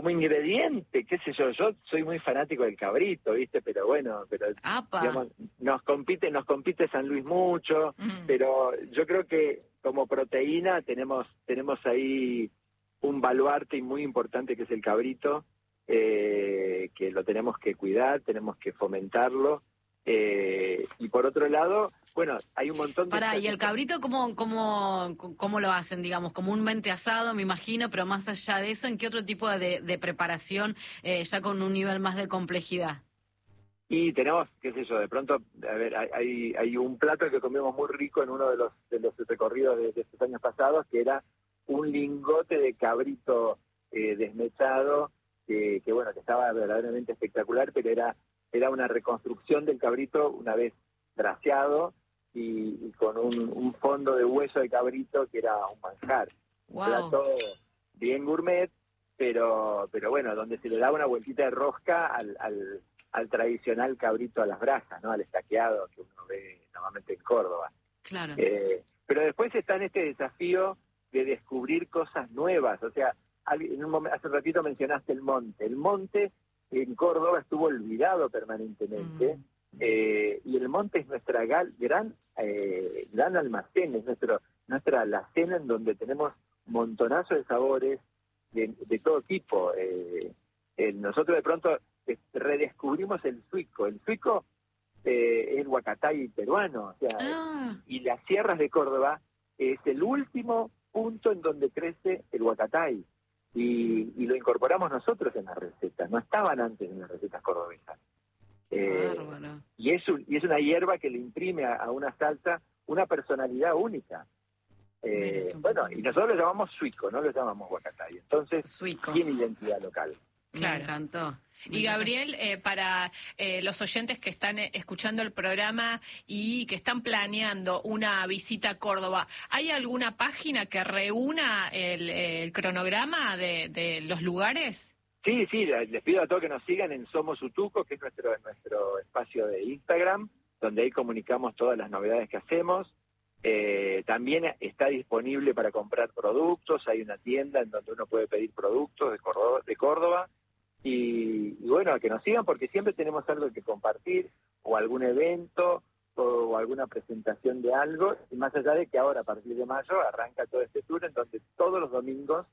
como ingrediente, qué sé yo soy muy fanático del cabrito, ¿viste? Pero bueno, digamos, nos compite San Luis mucho, pero yo creo que como proteína tenemos ahí un baluarte muy importante que es el cabrito, que lo tenemos que cuidar, tenemos que fomentarlo, y por otro lado, bueno, hay un montón de... ¿Y el cabrito cómo lo hacen, digamos? Comúnmente asado, me imagino, pero más allá de eso, ¿en qué otro tipo de preparación, ya con un nivel más de complejidad? Y tenemos, qué sé yo, de pronto, a ver, hay un plato que comimos muy rico en uno de los recorridos de estos años pasados, que era un lingote de cabrito desmechado, que bueno, que estaba verdaderamente espectacular, pero era una reconstrucción del cabrito una vez braseado y con un fondo de hueso de cabrito que era un manjar. Wow. Un plato bien gourmet, pero bueno, donde se le da una vueltita de rosca al tradicional cabrito a las brasas, ¿no? Al estaqueado que uno ve normalmente en Córdoba. Claro. Pero después está en este desafío de descubrir cosas nuevas. O sea, hace un ratito mencionaste el monte. El monte en Córdoba estuvo olvidado permanentemente, y el monte es nuestra gran almacén, es nuestra alacena en donde tenemos montonazo de sabores de todo tipo. Nosotros de pronto redescubrimos el suico. El suico es el huacatay peruano, o sea, y las sierras de Córdoba es el último punto en donde crece el huacatay, y lo incorporamos nosotros en las recetas, no estaban antes en las recetas cordobesas. Y es una hierba que le imprime a una salsa una personalidad única. Bueno, y nosotros lo llamamos suico, no lo llamamos huacatay. Entonces, tiene identidad local. Claro. Me encantó. Y Gabriel, para los oyentes que están escuchando el programa y que están planeando una visita a Córdoba, ¿hay alguna página que reúna el cronograma de los lugares? Sí, les pido a todos que nos sigan en Somos Utuco, que es nuestro espacio de Instagram, donde ahí comunicamos todas las novedades que hacemos. También está disponible para comprar productos, hay una tienda en donde uno puede pedir productos de Córdoba. Y bueno, a que nos sigan porque siempre tenemos algo que compartir, o algún evento, o alguna presentación de algo, y más allá de que ahora a partir de mayo arranca todo este tour en donde todos los domingos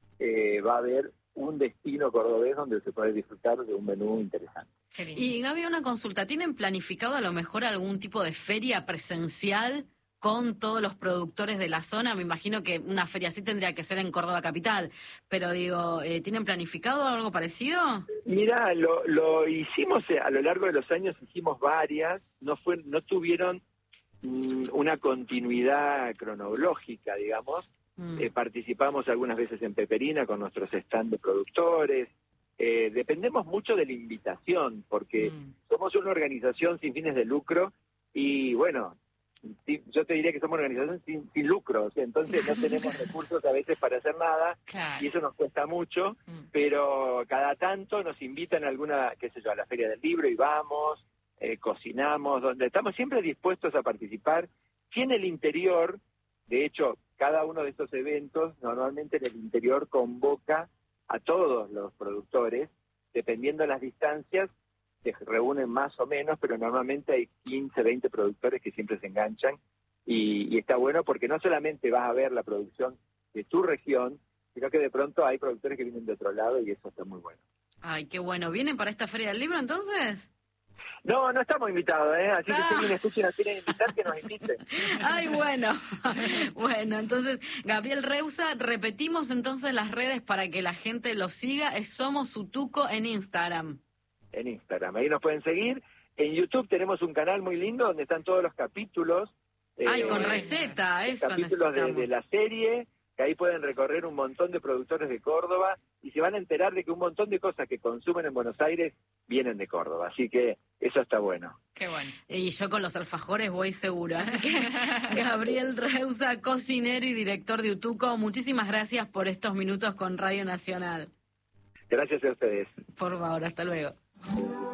va a haber un destino cordobés donde se puede disfrutar de un menú interesante. Y Gaby, una consulta, ¿tienen planificado a lo mejor algún tipo de feria presencial con todos los productores de la zona? Me imagino que una feria así tendría que ser en Córdoba capital, pero digo, ¿tienen planificado algo parecido? Mira, lo hicimos a lo largo de los años, hicimos varias, no tuvieron una continuidad cronológica, digamos. Participamos algunas veces en Peperina con nuestros stand de productores. Dependemos mucho de la invitación, porque somos una organización sin fines de lucro y bueno, yo te diría que somos una organización sin lucro, o sea, entonces no tenemos recursos a veces para hacer nada, claro, y eso nos cuesta mucho, pero cada tanto nos invitan a alguna, qué sé yo, a la Feria del Libro y vamos, cocinamos, donde estamos siempre dispuestos a participar. Si en el interior, de hecho, cada uno de estos eventos normalmente en el interior convoca a todos los productores, dependiendo de las distancias, se reúnen más o menos, pero normalmente hay 15, 20 productores que siempre se enganchan, y está bueno porque no solamente vas a ver la producción de tu región, sino que de pronto hay productores que vienen de otro lado y eso está muy bueno. Ay, qué bueno. ¿Vienen para esta Feria del Libro entonces? No estamos invitados, así que si alguien escucha y nos quieren invitar, que nos inviten. Ay, bueno. Bueno, entonces, Gabriel Reusa, repetimos entonces las redes para que la gente lo siga. Es Somos Utuco en Instagram. En Instagram, ahí nos pueden seguir. En YouTube tenemos un canal muy lindo donde están todos los capítulos. Ay, con receta, eso capítulos de la serie, que ahí pueden recorrer un montón de productores de Córdoba y se van a enterar de que un montón de cosas que consumen en Buenos Aires vienen de Córdoba, así que eso está bueno. Qué bueno. Y yo con los alfajores voy seguro, así que Gabriel Reusa, cocinero y director de Utuco, muchísimas gracias por estos minutos con Radio Nacional. Gracias a ustedes. Por favor, hasta luego.